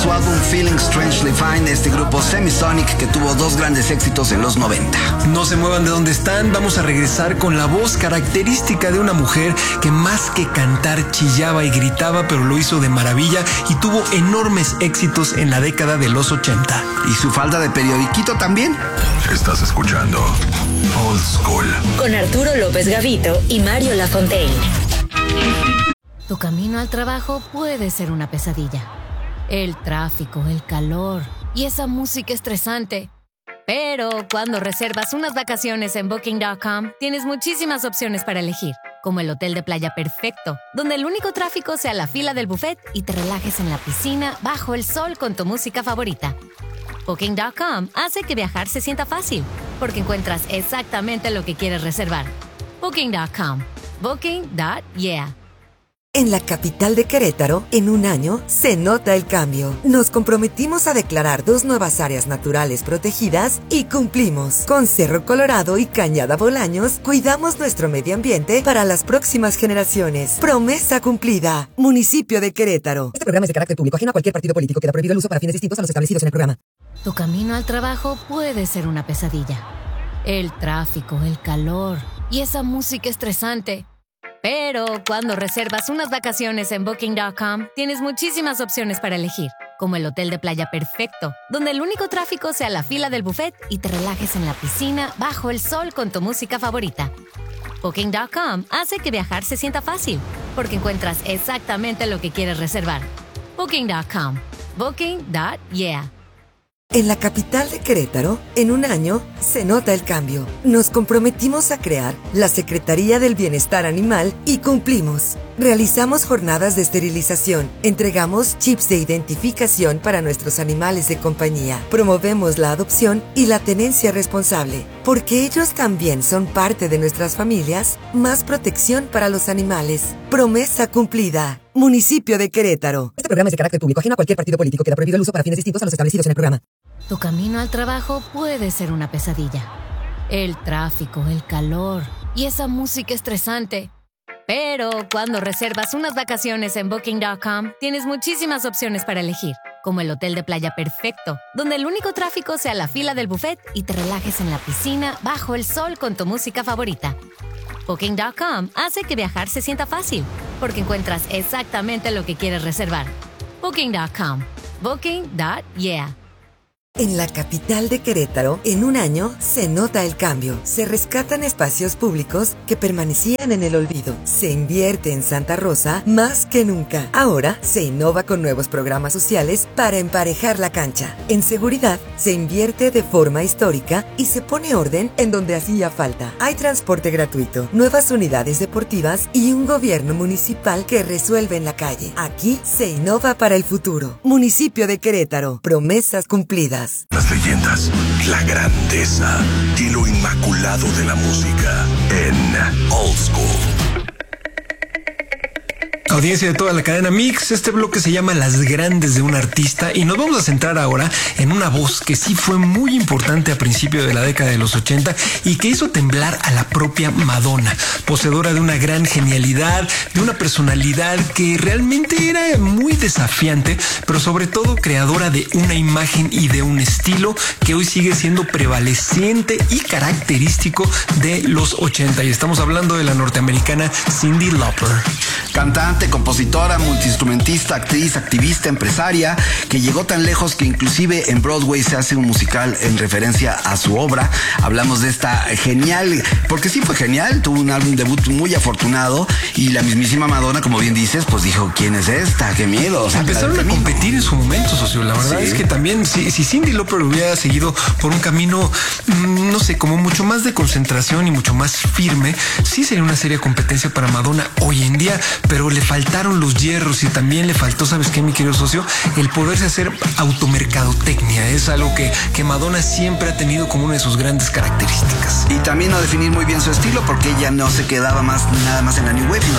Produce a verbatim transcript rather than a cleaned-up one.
su álbum Feeling Strangely Fine de este grupo Semisonic, que tuvo dos grandes éxitos en los noventa. No se muevan de donde están, vamos a regresar con la voz característica de una mujer que más que cantar chillaba y gritaba, pero lo hizo de maravilla y tuvo enormes éxitos en la década de los ochenta. ¿Y su falda de periodiquito también? Estás escuchando Old School con Arturo López Gavito y Mario Lafontaine. Tu camino al trabajo puede ser una pesadilla. El tráfico, el calor y esa música estresante. Pero cuando reservas unas vacaciones en Booking punto com, tienes muchísimas opciones para elegir, como el hotel de playa perfecto, donde el único tráfico sea la fila del buffet y te relajes en la piscina bajo el sol con tu música favorita. Booking punto com hace que viajar se sienta fácil, porque encuentras exactamente lo que quieres reservar. Booking punto com. Booking. Yeah. En la capital de Querétaro, en un año, se nota el cambio. Nos comprometimos a declarar dos nuevas áreas naturales protegidas y cumplimos. Con Cerro Colorado y Cañada Bolaños, cuidamos nuestro medio ambiente para las próximas generaciones. Promesa cumplida. Municipio de Querétaro. Este programa es de carácter público, ajeno a cualquier partido político. Queda prohibido el uso para fines distintos a los establecidos en el programa. Tu camino al trabajo puede ser una pesadilla. El tráfico, el calor y esa música estresante. Pero cuando reservas unas vacaciones en Booking punto com, tienes muchísimas opciones para elegir, como el hotel de playa perfecto, donde el único tráfico sea la fila del buffet y te relajes en la piscina bajo el sol con tu música favorita. Booking punto com hace que viajar se sienta fácil, porque encuentras exactamente lo que quieres reservar. Booking punto com. Booking. Yeah. En la capital de Querétaro, en un año, se nota el cambio. Nos comprometimos a crear la Secretaría del Bienestar Animal y cumplimos. Realizamos jornadas de esterilización, entregamos chips de identificación para nuestros animales de compañía, promovemos la adopción y la tenencia responsable. Porque ellos también son parte de nuestras familias, más protección para los animales. Promesa cumplida. Municipio de Querétaro. Este programa es de carácter público, ajeno a cualquier partido político. Queda prohibido el uso para fines distintos a los establecidos en el programa. Tu camino al trabajo puede ser una pesadilla. El tráfico, el calor y esa música estresante. Pero cuando reservas unas vacaciones en Booking punto com, tienes muchísimas opciones para elegir, como el hotel de playa perfecto, donde el único tráfico sea la fila del buffet y te relajes en la piscina bajo el sol con tu música favorita. Booking punto com hace que viajar se sienta fácil, porque encuentras exactamente lo que quieres reservar. Booking punto com. Booking. Yeah. En la capital de Querétaro, en un año, se nota el cambio. Se rescatan espacios públicos que permanecían en el olvido. Se invierte en Santa Rosa más que nunca. Ahora, se innova con nuevos programas sociales para emparejar la cancha. En seguridad, se invierte de forma histórica y se pone orden en donde hacía falta. Hay transporte gratuito, nuevas unidades deportivas y un gobierno municipal que resuelve en la calle. Aquí, se innova para el futuro. Municipio de Querétaro. Promesas cumplidas. Las leyendas, la grandeza y lo inmaculado de la música en Old School. Audiencia de toda la cadena Mix, este bloque se llama Las Grandes de un Artista y nos vamos a centrar ahora en una voz que sí fue muy importante a principios de la década de los ochenta y que hizo temblar a la propia Madonna, poseedora de una gran genialidad, de una personalidad que realmente era muy desafiante, pero sobre todo creadora de una imagen y de un estilo que hoy sigue siendo prevaleciente y característico de los ochenta, y estamos hablando de la norteamericana Cyndi Lauper. Cantante, compositora, multiinstrumentista, actriz, activista, empresaria, que llegó tan lejos que inclusive en Broadway se hace un musical en referencia a su obra. Hablamos de esta genial, porque sí fue genial, tuvo un álbum debut muy afortunado y la mismísima Madonna, como bien dices, pues dijo, ¿quién es esta? ¡Qué miedo! Empezaron a competir en su momento, socio. La verdad sí. Es que también, si, si Cyndi Lauper hubiera seguido por un camino, no sé, como mucho más de concentración y mucho más firme, sí sería una seria competencia para Madonna hoy en día, pero le faltaron los hierros y también le faltó, ¿sabes qué, mi querido socio? El poderse hacer automercadotecnia. Es algo que, que Madonna siempre ha tenido como una de sus grandes características. Y también no definir muy bien su estilo, porque ella no se quedaba más nada más en la New Wave, sino